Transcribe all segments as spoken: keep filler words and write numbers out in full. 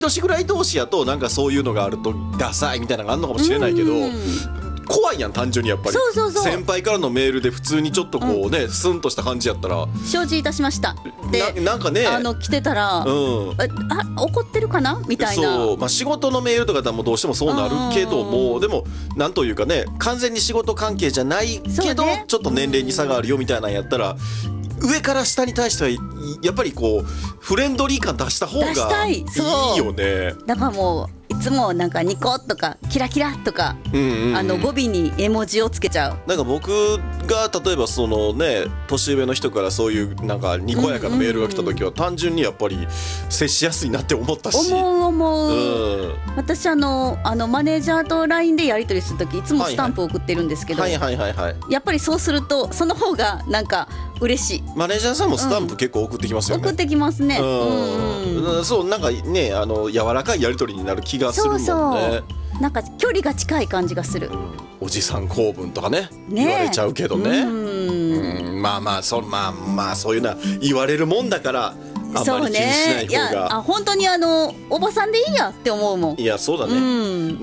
年ぐらい同士やとなんかそういうのがあるとダサいみたいなのがあるのかもしれないけど、怖いやん単純にやっぱり。 そうそうそう、 先輩からのメールで普通にちょっとこうね、うん、スンとした感じやったら承知いたしましたで な, なんかねあの来てたら、うん、あ怒ってるかなみたいな。 そう、まあ、仕事のメールとかでもどうしてもそうなるけども、でもなんというかね完全に仕事関係じゃないけど、ね、ちょっと年齢に差があるよみたいなんやったら、上から下に対してはやっぱりこうフレンドリー感出した方がいいよね。 だからもういつもなんかニコとかキラキラとか、うんうんうん、あの語尾に絵文字をつけちゃう。 なんか僕が例えばそのね年上の人からそういうなんかにこやかなメールが来た時は単純にやっぱり接しやすいなって思ったし、 思う思う、うん、私あのあのマネージャーと ライン でやり取りする時いつもスタンプを送ってるんですけど、はいはいはいはいはい、やっぱりそうするとその方がなんか嬉しい。 マネージャーさんもスタンプ結構送ってきますよね、 うん、送ってきますね、 うんうん、そうなんかねあの柔らかいやり取りになる気がするもんね。そうそうなんか距離が近い感じがする、うん、 おじさん公文とか ね, ね言われちゃうけどね、うん、まあまあ そ, まあまあそういうのは言われるもんだからあんまり気にしない方が、ね、いやあ本当にあのおばさんでいいやって思うもん。 いやそうだね、うん、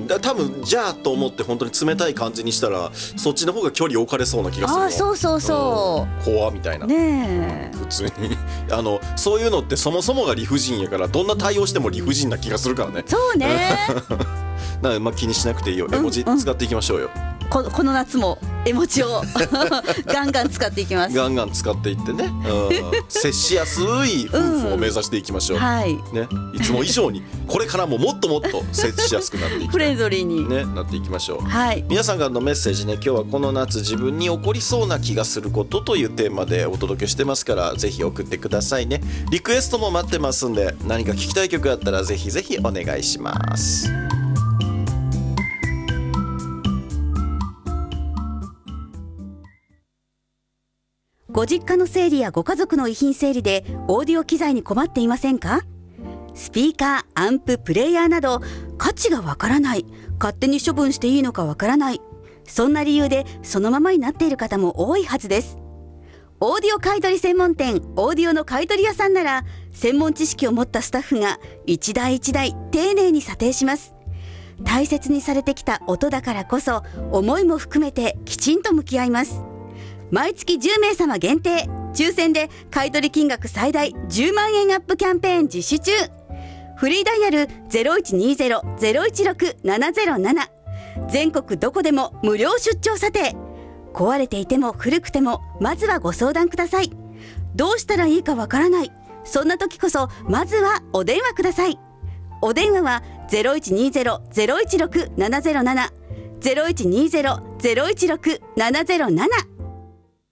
だ多分じゃあと思って本当に冷たい感じにしたらそっちの方が距離置かれそうな気がする。 あそうそうそう、 うん、怖みたいなね普通にあのそういうのってそもそもが理不尽やからどんな対応しても理不尽な気がするからね。 そうねなのでまあ気にしなくていいよ。絵文字使っていきましょうよ、うんうん、 こ, この夏も絵文字をガンガン使っていきます。 ガンガン使っていってね、うん、接しやすい夫婦を目指していきましょう、うんはいね、いつも以上にこれからももっともっと接しやすくなっていきフレンドリーに、 ね、なっていきましょう、 はい、 皆さんからのメッセージね今日はこの夏自分に起こりそうな気がすることというテーマでお届けしてますからぜひ送ってくださいね。リクエストも待ってますんで何か聞きたい曲あったらぜひぜひお願いします。 ご実家の整理やご家族の遺品整理でオーディオ機材に困っていませんか？スピーカー、アンプ、プレイヤーなど価値がわからない、勝手に処分していいのかわからない、そんな理由でそのままになっている方も多いはずです。オーディオ買取専門店オーディオの買取屋さんなら専門知識を持ったスタッフが一台一台丁寧に査定します。大切にされてきた音だからこそ思いも含めてきちんと向き合います。毎月じゅうめいさま限定抽選で買取金額最大じゅうまんえんアップキャンペーン実施中。フリーダイヤル ゼロいちにゼロ ゼロいちろく ななゼロなな 全国どこでも無料出張査定。壊れていても古くてもまずはご相談ください。どうしたらいいかわからない、そんな時こそまずはお電話ください。お電話は ゼロいちにゼロ ゼロいちろく ななゼロなな ゼロいちにゼロ ゼロいちろく ななゼロなな